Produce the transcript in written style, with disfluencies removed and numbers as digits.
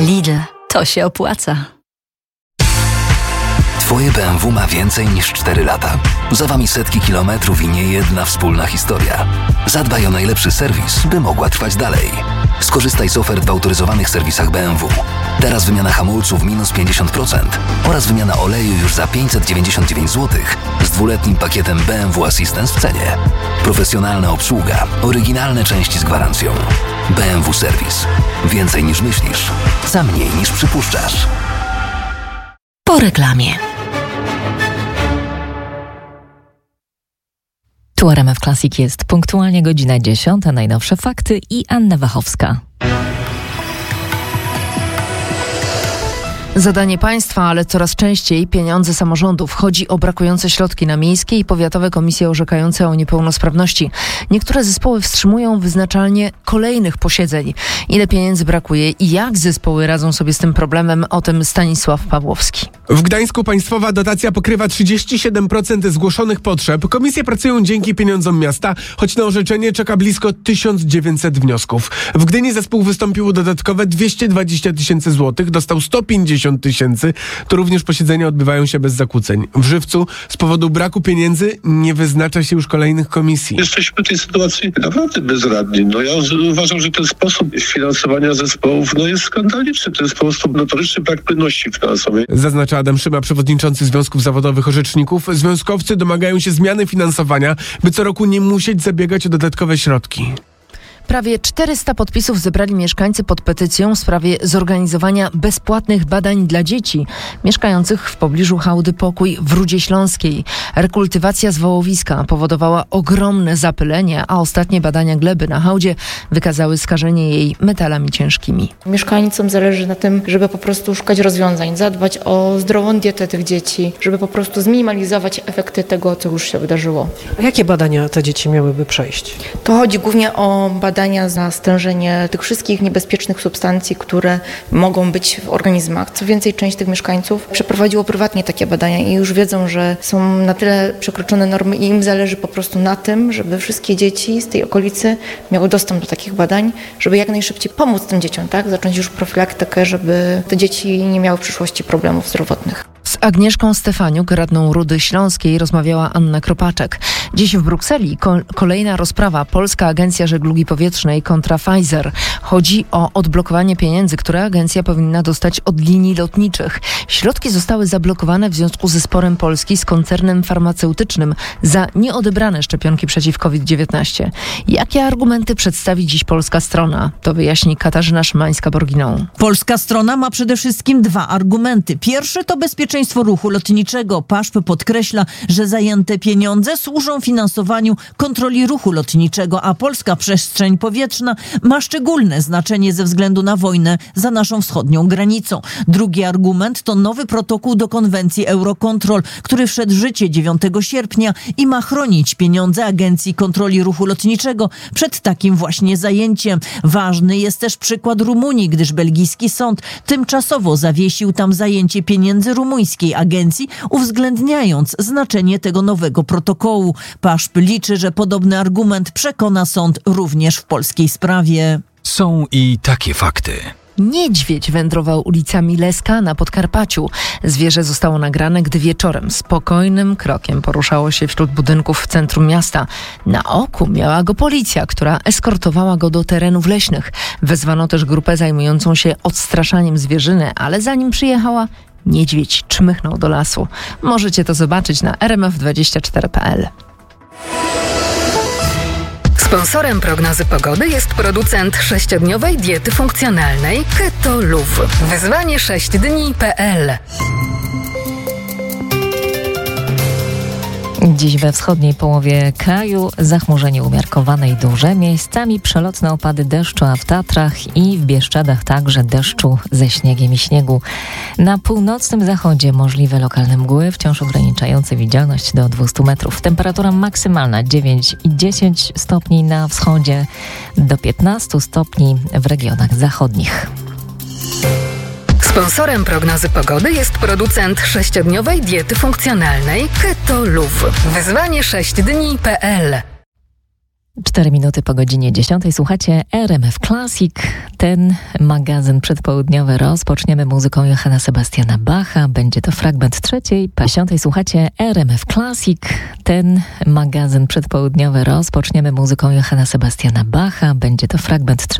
Lidl, to się opłaca. Twoje BMW ma więcej niż 4 lata. Za wami setki kilometrów i niejedna wspólna historia. Zadbaj o najlepszy serwis, by mogła trwać dalej. Skorzystaj z ofert w autoryzowanych serwisach BMW. Teraz wymiana hamulców minus 50% oraz wymiana oleju już za 599 zł z 2-letnim pakietem BMW Assistance w cenie. Profesjonalna obsługa, oryginalne części z gwarancją. BMW Serwis. Więcej niż myślisz, za mniej niż przypuszczasz. Po reklamie. Tu RMF Classic jest punktualnie godzina 10, najnowsze fakty i Anna Wachowska. Zadanie państwa, ale coraz częściej pieniądze samorządów. Chodzi o brakujące środki na miejskie i powiatowe komisje orzekające o niepełnosprawności. Niektóre zespoły wstrzymują wyznaczalnie kolejnych posiedzeń. Ile pieniędzy brakuje i jak zespoły radzą sobie z tym problemem? O tym Stanisław Pawłowski. W Gdańsku państwowa dotacja pokrywa 37% zgłoszonych potrzeb. Komisje pracują dzięki pieniądzom miasta, choć na orzeczenie czeka blisko 1900 wniosków. W Gdyni zespół wystąpił o dodatkowe 220 tysięcy złotych, dostał 150 tysięcy. To również posiedzenia odbywają się bez zakłóceń. W Żywcu z powodu braku pieniędzy nie wyznacza się już kolejnych komisji. Jesteśmy w tej sytuacji naprawdę bezradni. Ja uważam, że ten sposób finansowania zespołów jest skandaliczny. To jest po prostu notoryczny brak płynności finansowej. Zaznacza Adam Szyma, przewodniczący Związków Zawodowych Orzeczników. Związkowcy domagają się zmiany finansowania, by co roku nie musieć zabiegać o dodatkowe środki. Prawie 400 podpisów zebrali mieszkańcy pod petycją w sprawie zorganizowania bezpłatnych badań dla dzieci mieszkających w pobliżu hałdy Pokój w Rudzie Śląskiej. Rekultywacja zwałowiska powodowała ogromne zapylenie, a ostatnie badania gleby na hałdzie wykazały skażenie jej metalami ciężkimi. Mieszkańcom zależy na tym, żeby po prostu szukać rozwiązań, zadbać o zdrową dietę tych dzieci, żeby po prostu zminimalizować efekty tego, co już się wydarzyło. A jakie badania te dzieci miałyby przejść? To chodzi głównie o badania na stężenie tych wszystkich niebezpiecznych substancji, które mogą być w organizmach. Co więcej, część tych mieszkańców przeprowadziło prywatnie takie badania i już wiedzą, że są na tyle przekroczone normy i im zależy po prostu na tym, żeby wszystkie dzieci z tej okolicy miały dostęp do takich badań, żeby jak najszybciej pomóc tym dzieciom, zacząć już profilaktykę, żeby te dzieci nie miały w przyszłości problemów zdrowotnych. Z Agnieszką Stefaniuk, radną Rudy Śląskiej, rozmawiała Anna Kropaczek. Dziś w Brukseli kolejna rozprawa. Polska Agencja Żeglugi Powietrznej kontra Pfizer. Chodzi o odblokowanie pieniędzy, które agencja powinna dostać od linii lotniczych. Środki zostały zablokowane w związku ze sporem Polski z koncernem farmaceutycznym za nieodebrane szczepionki przeciw COVID-19. Jakie argumenty przedstawi dziś polska strona? To wyjaśni Katarzyna Szymańska-Borginą. Polska strona ma przede wszystkim 2 argumenty. Pierwszy to bezpieczeństwo ruchu lotniczego. PASZP podkreśla, że zajęte pieniądze służą finansowaniu kontroli ruchu lotniczego, a polska przestrzeń powietrzna ma szczególne znaczenie ze względu na wojnę za naszą wschodnią granicą. Drugi argument to nowy protokół do konwencji Eurocontrol, który wszedł w życie 9 sierpnia i ma chronić pieniądze Agencji Kontroli Ruchu Lotniczego przed takim właśnie zajęciem. Ważny jest też przykład Rumunii, gdyż belgijski sąd tymczasowo zawiesił tam zajęcie pieniędzy rumuńskiej agencji, uwzględniając znaczenie tego nowego protokołu. PASZP liczy, że podobny argument przekona sąd również w polskiej sprawie. Są i takie fakty. Niedźwiedź wędrował ulicami Leska na Podkarpaciu. Zwierzę zostało nagrane, gdy wieczorem spokojnym krokiem poruszało się wśród budynków w centrum miasta. Na oku miała go policja, która eskortowała go do terenów leśnych. Wezwano też grupę zajmującą się odstraszaniem zwierzyny, ale zanim przyjechała, niedźwiedź czmychnął do lasu. Możecie to zobaczyć na rmf24.pl. Sponsorem prognozy pogody jest producent 6-dniowej diety funkcjonalnej Keto Luv. Wyzwanie 6dni.pl. Dziś we wschodniej połowie kraju zachmurzenie umiarkowane i duże, miejscami przelotne opady deszczu, a w Tatrach i w Bieszczadach także deszczu ze śniegiem i śniegu. Na północnym zachodzie możliwe lokalne mgły, wciąż ograniczające widzialność do 200 metrów. Temperatura maksymalna 9 i 10 stopni na wschodzie, do 15 stopni w regionach zachodnich. Sponsorem prognozy pogody jest producent 6-dniowej diety funkcjonalnej Keto Luv. Wyzwanie 6dni.pl. 4 minuty po godzinie 10. Słuchacie RMF Classic. Ten magazyn przedpołudniowy rozpoczniemy muzyką Johanna Sebastiana Bacha. Będzie to fragment 3. Po 10. Słuchacie RMF Classic. Ten magazyn przedpołudniowy rozpoczniemy muzyką Johanna Sebastiana Bacha. Będzie to fragment 3.